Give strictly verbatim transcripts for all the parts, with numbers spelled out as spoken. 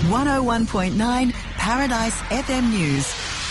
one oh one point nine Paradise F M News.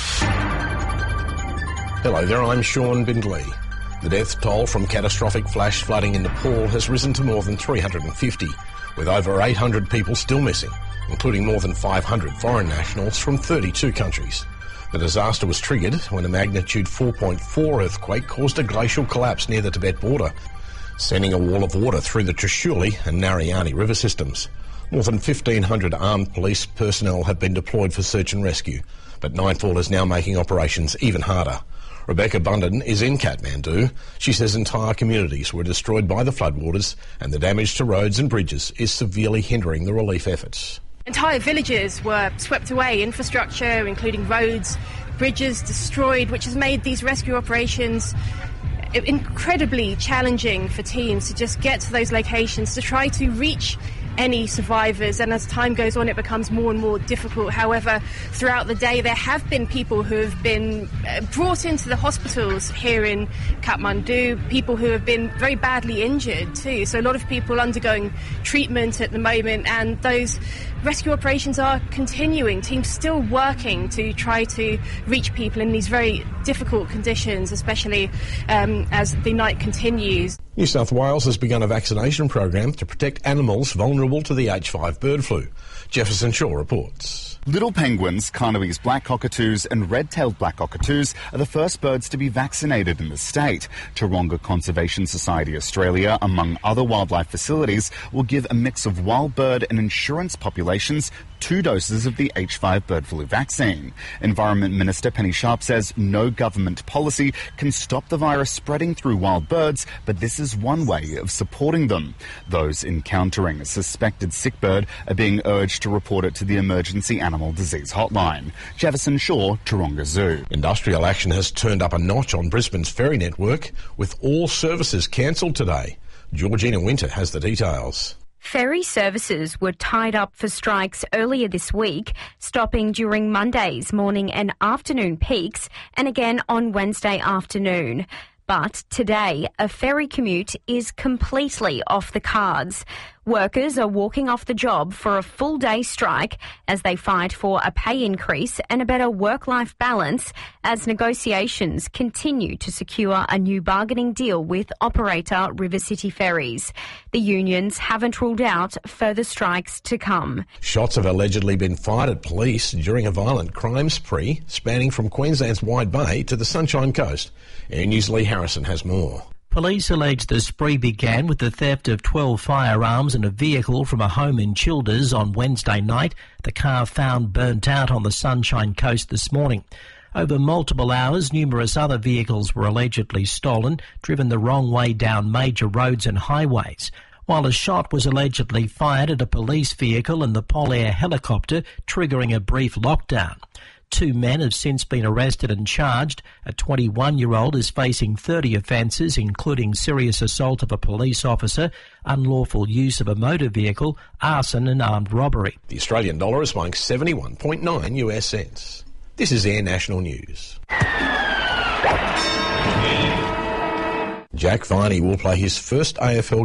Hello there, I'm Sean Bindley. The death toll from catastrophic flash flooding in Nepal has risen to more than three hundred fifty, with over eight hundred people still missing, including more than five hundred foreign nationals from thirty-two countries. The disaster was triggered when a magnitude four point four earthquake caused a glacial collapse near the Tibet border, sending a wall of water through the Trishuli and Narayani river systems. More than fifteen hundred armed police personnel have been deployed for search and rescue, but nightfall is now making operations even harder. Rebecca Bundan is in Kathmandu. She says entire communities were destroyed by the floodwaters and the damage to roads and bridges is severely hindering the relief efforts. Entire villages were swept away, infrastructure, including roads, bridges destroyed, which has made these rescue operations incredibly challenging for teams to just get to those locations, to try to reach any survivors, and as time goes on it becomes more and more difficult. However, throughout the day there have been people who have been brought into the hospitals here in Kathmandu, people who have been very badly injured too, so a lot of people undergoing treatment at the moment, and those rescue operations are continuing. Teams still working to try to reach people in these very difficult conditions, especially um, as the night continues. New South Wales has begun a vaccination program to protect animals vulnerable to the H five bird flu. Jefferson Shaw reports. Little penguins, Carnaby's black cockatoos and red-tailed black cockatoos are the first birds to be vaccinated in the state. Taronga Conservation Society Australia, among other wildlife facilities, will give a mix of wild bird and insurance populations two doses of the H five bird flu vaccine. Environment Minister Penny Sharp says no government policy can stop the virus spreading through wild birds, but this is one way of supporting them. Those encountering a suspected sick bird are being urged to report it to the Emergency Animal Disease Hotline. Jefferson Shaw, Taronga Zoo. Industrial action has turned up a notch on Brisbane's ferry network, with all services cancelled today. Georgina Winter has the details. Ferry services were tied up for strikes earlier this week, stopping during Monday's morning and afternoon peaks and again on Wednesday afternoon. But today, a ferry commute is completely off the cards. Workers are walking off the job for a full day strike as they fight for a pay increase and a better work-life balance as negotiations continue to secure a new bargaining deal with operator River City Ferries. The unions haven't ruled out further strikes to come. Shots have allegedly been fired at police during a violent crime spree spanning from Queensland's Wide Bay to the Sunshine Coast. Air News' Lee Harrison has more. Police allege the spree began with the theft of twelve firearms and a vehicle from a home in Childers on Wednesday night. The car found burnt out on the Sunshine Coast this morning. Over multiple hours, numerous other vehicles were allegedly stolen, driven the wrong way down major roads and highways. While a shot was allegedly fired at a police vehicle and the Polair helicopter, triggering a brief lockdown. Two men have since been arrested and charged. A twenty-one-year-old is facing thirty offences, including serious assault of a police officer, unlawful use of a motor vehicle, arson and armed robbery. The Australian dollar is buying seventy-one point nine U S cents. This is Air National News. Jack Viney will play his first A F L